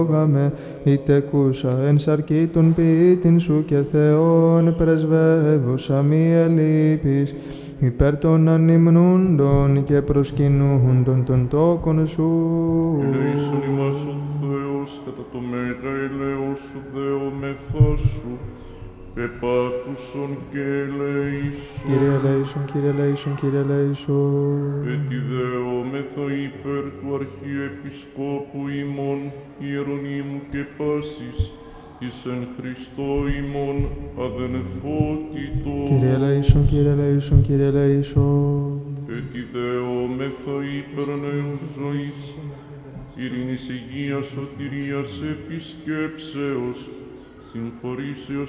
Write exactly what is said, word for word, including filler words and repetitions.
Γαμε είτε κούσα εν σαρκή των ποιήτην σου και Θεόν πρεσβεύουσα μη ελείπεις υπέρ των ανυμνούντων και προσκυνούντων των τόκων σου. Ελέησον ημάς ο Θεός κατά το μέγα ελέος σου δεόμεθά σου, επάκουσον και ελέησον. Κύριε ελέησον, Κύριε ελέησον, Κύριε ελέησον. Ετι δεόμεθα υπέρ του Αρχιεπισκόπου ημών, Ιερονύμου και πάσης, της εν Χριστώ ημών αδενεφότητο. Κύριε ελέησον, Κύριε ελέησον, Κύριε ελέησον. Ετι δεόμεθα υπέρ νέους ζωής, ειρήνης, υγείας, σωτηρίας, επισκέψεως, συγχωρήσεως